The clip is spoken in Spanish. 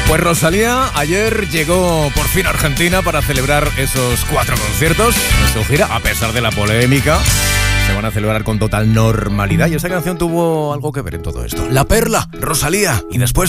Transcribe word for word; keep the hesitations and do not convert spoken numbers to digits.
Pues Rosalía ayer llegó por fin a Argentina para celebrar esos cuatro conciertos en su gira, a pesar de la polémica. Se van a celebrar con total normalidad y esta canción tuvo algo que ver en todo esto. La Perla, Rosalía, y después